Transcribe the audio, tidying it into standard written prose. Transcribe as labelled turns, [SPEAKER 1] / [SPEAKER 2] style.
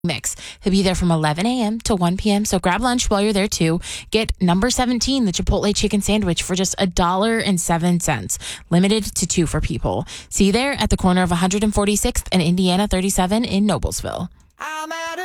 [SPEAKER 1] mix. He'll be there from 11 a.m. to 1 p.m. So grab lunch while you're there too. Get number 17, the Chipotle chicken sandwich for just $1.07. Limited to 2 for people. See you there at the corner of 146th and Indiana 37 in Noblesville.